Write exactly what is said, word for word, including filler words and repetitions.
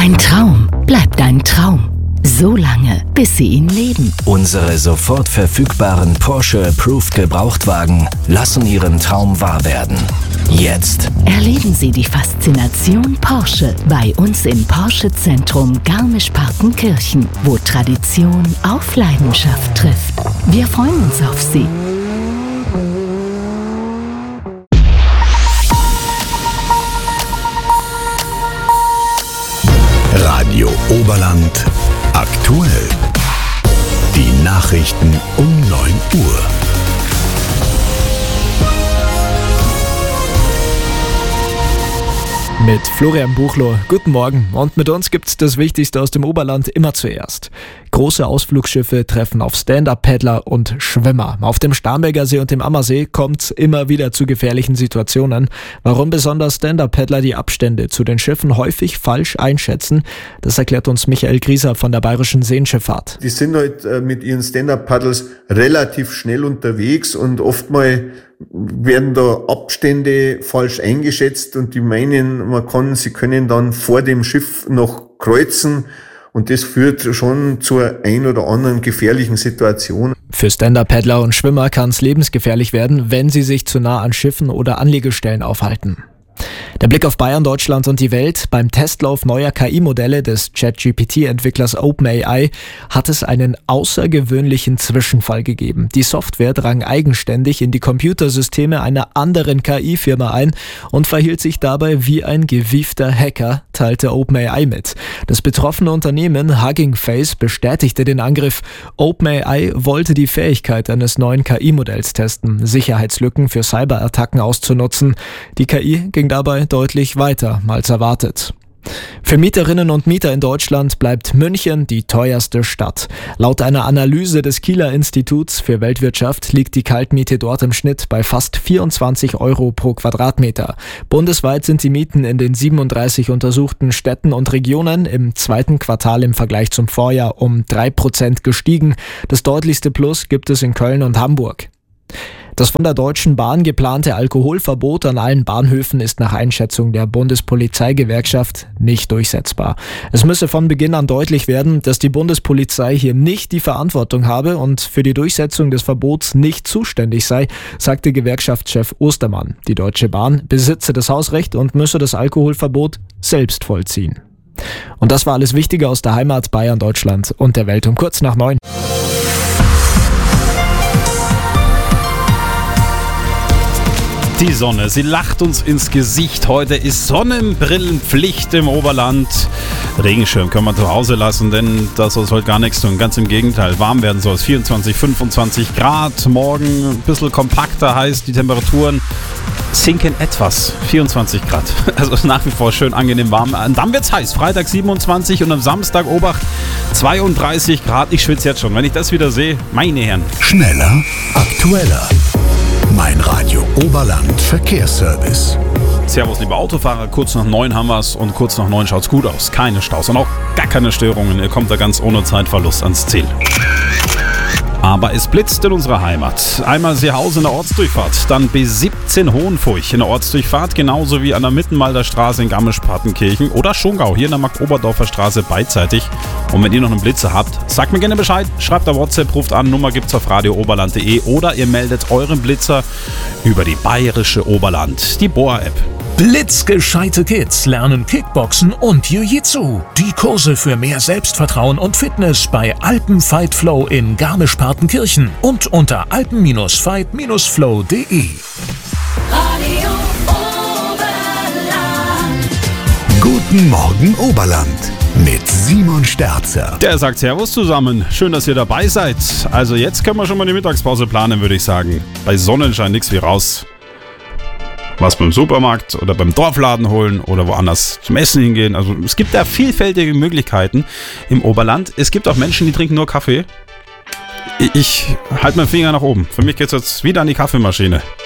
Ein Traum bleibt ein Traum. So lange, bis Sie ihn leben. Unsere sofort verfügbaren Porsche Approved Gebrauchtwagen lassen Ihren Traum wahr werden. Jetzt Erleben Sie die Faszination Porsche bei uns im Porsche Zentrum Garmisch-Partenkirchen, wo Tradition auf Leidenschaft trifft. Wir freuen uns auf Sie. Radio Oberland aktuell. Die Nachrichten um neun Uhr. Mit Florian Buchloh, guten Morgen. Und mit uns gibt's das Wichtigste aus dem Oberland immer zuerst. Große Ausflugsschiffe treffen auf Stand-Up-Paddler und Schwimmer. Auf dem Starnberger See und dem Ammersee kommt's immer wieder zu gefährlichen Situationen. Warum besonders Stand-Up-Paddler die Abstände zu den Schiffen häufig falsch einschätzen, das erklärt uns Michael Grieser von der Bayerischen Seenschifffahrt. Die sind halt mit ihren Stand-Up-Paddles relativ schnell unterwegs und oftmals werden da Abstände falsch eingeschätzt und die meinen, man kann, sie können dann vor dem Schiff noch kreuzen und das führt schon zur ein oder anderen gefährlichen Situation. Für Stand-Up-Paddler und Schwimmer kann es lebensgefährlich werden, wenn sie sich zu nah an Schiffen oder Anlegestellen aufhalten. Der Blick auf Bayern, Deutschland und die Welt. Beim Testlauf neuer K I-Modelle des ChatGPT-Entwicklers OpenAI hat es einen außergewöhnlichen Zwischenfall gegeben. Die Software drang eigenständig in die Computersysteme einer anderen K I-Firma ein und verhielt sich dabei wie ein gewiefter Hacker, teilte OpenAI mit. Das betroffene Unternehmen Hugging Face bestätigte den Angriff. OpenAI wollte die Fähigkeit eines neuen K I-Modells testen, Sicherheitslücken für Cyberattacken auszunutzen. Die K I ging dabei deutlich weiter als erwartet. Für Mieterinnen und Mieter in Deutschland bleibt München die teuerste Stadt. Laut einer Analyse des Kieler Instituts für Weltwirtschaft liegt die Kaltmiete dort im Schnitt bei fast vierundzwanzig Euro pro Quadratmeter. Bundesweit sind die Mieten in den siebenunddreißig untersuchten Städten und Regionen im zweiten Quartal im Vergleich zum Vorjahr um drei Prozent gestiegen. Das deutlichste Plus gibt es in Köln und Hamburg. Das von der Deutschen Bahn geplante Alkoholverbot an allen Bahnhöfen ist nach Einschätzung der Bundespolizeigewerkschaft nicht durchsetzbar. Es müsse von Beginn an deutlich werden, dass die Bundespolizei hier nicht die Verantwortung habe und für die Durchsetzung des Verbots nicht zuständig sei, sagte Gewerkschaftschef Ostermann. Die Deutsche Bahn besitze das Hausrecht und müsse das Alkoholverbot selbst vollziehen. Und das war alles Wichtige aus der Heimat, Bayern, Deutschland und der Welt um kurz nach neun. Die Sonne, sie lacht uns ins Gesicht. Heute ist Sonnenbrillenpflicht im Oberland. Regenschirm können wir zu Hause lassen, denn das soll heute gar nichts tun. Ganz im Gegenteil, warm werden soll es. vierundzwanzig, fünfundzwanzig Grad. Morgen ein bisschen kompakter heißt, die Temperaturen sinken etwas. vierundzwanzig Grad. Also nach wie vor schön angenehm warm. Und dann wird's heiß. Freitag siebenundzwanzig und am Samstag, Obacht, zweiunddreißig Grad. Ich schwitze jetzt schon. Wenn ich das wieder sehe, meine Herren. Schneller, aktueller. Mein Radio Oberland Verkehrsservice. Servus, liebe Autofahrer. Kurz nach neun haben wir es und kurz nach neun schaut's gut aus. Keine Staus und auch gar keine Störungen. Ihr kommt da ganz ohne Zeitverlust ans Ziel. Aber es blitzt in unserer Heimat. Einmal Seehausen in der Ortsdurchfahrt, dann B siebzehn Hohenfurch in der Ortsdurchfahrt, genauso wie an der Mittenwalder Straße in Garmisch-Partenkirchen oder Schongau hier in der Mark-Oberdorfer Straße beidseitig. Und wenn ihr noch einen Blitzer habt, sagt mir gerne Bescheid, schreibt auf WhatsApp, ruft an, Nummer gibt's auf radio oberland punkt de oder ihr meldet euren Blitzer über die Bayerische Oberland, die B O A-App. Blitzgescheite Kids lernen Kickboxen und Jiu-Jitsu. Die Kurse für mehr Selbstvertrauen und Fitness bei Alpen Fight Flow in Garmisch-Partenkirchen und unter alpen fight flow punkt de. Radio Oberland. Guten Morgen Oberland mit Simon Sterzer. Der sagt Servus zusammen. Schön, dass ihr dabei seid. Also jetzt können wir schon mal die Mittagspause planen, würde ich sagen. Bei Sonnenschein nichts wie raus. Was beim Supermarkt oder beim Dorfladen holen oder woanders zum Essen hingehen. Also es gibt da vielfältige Möglichkeiten im Oberland. Es gibt auch Menschen, die trinken nur Kaffee. Ich, ich halte meinen Finger nach oben. Für mich geht es jetzt wieder an die Kaffeemaschine.